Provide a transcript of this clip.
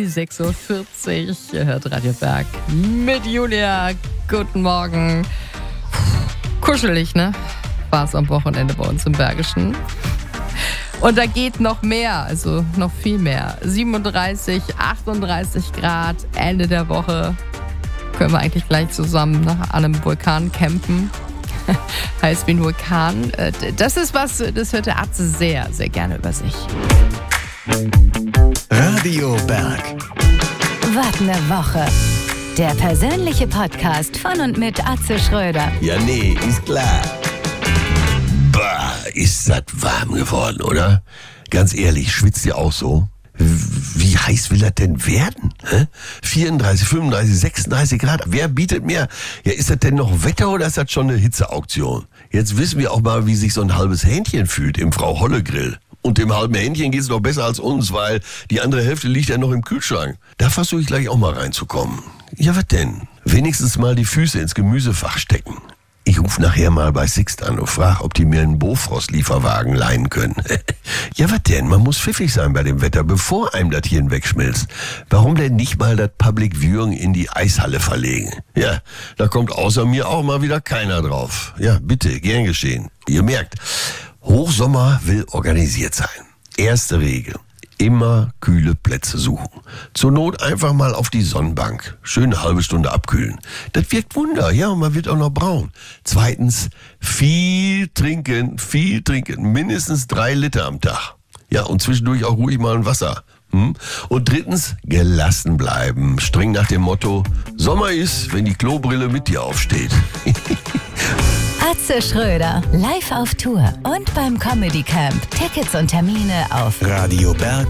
6.40 Uhr. Ihr hört Radio Berg mit Julia. Guten Morgen. Kuschelig, ne? War es am Wochenende bei uns im Bergischen. Und da geht noch mehr, also noch viel mehr. 37, 38 Grad, Ende der Woche. Können wir eigentlich gleich zusammen an einem Vulkan campen. Heißt wie ein Vulkan. Das ist was, das hört der Atze sehr, sehr gerne über sich. Radio Berg. Was ne Woche. Der persönliche Podcast von und mit Atze Schröder. Ja, nee, ist klar. Bah, ist das warm geworden, oder? Ganz ehrlich, schwitzt ihr auch so? Wie heiß will das denn werden? 34, 35, 36 Grad. Wer bietet mehr? Ja, ist das denn noch Wetter oder ist das schon eine Hitzeauktion? Jetzt wissen wir auch mal, wie sich so ein halbes Hähnchen fühlt im Frau Holle Grill. Und dem halben Hähnchen geht's noch besser als uns, weil die andere Hälfte liegt ja noch im Kühlschrank. Da versuche ich gleich auch mal reinzukommen. Ja, was denn? Wenigstens mal die Füße ins Gemüsefach stecken. Ich rufe nachher mal bei Sixt an und frage, ob die mir einen Bofrost-Lieferwagen leihen können. Ja, was denn? Man muss pfiffig sein bei dem Wetter, bevor einem das Hirn wegschmilzt. Warum denn nicht mal das Public Viewing in die Eishalle verlegen? Ja, da kommt außer mir auch mal wieder keiner drauf. Ja, bitte, gern geschehen. Ihr merkt, Hochsommer will organisiert sein. Erste Regel. Immer kühle Plätze suchen. Zur Not einfach mal auf die Sonnenbank. Schön eine halbe Stunde abkühlen. Das wirkt Wunder, ja, und man wird auch noch braun. Zweitens, viel trinken. Mindestens 3 Liter am Tag. Ja, und zwischendurch auch ruhig mal ein Wasser. Und drittens, gelassen bleiben. Streng nach dem Motto, Sommer ist, wenn die Klobrille mit dir aufsteht. Atze Schröder, live auf Tour und beim Comedy Camp. Tickets und Termine auf radioberg.de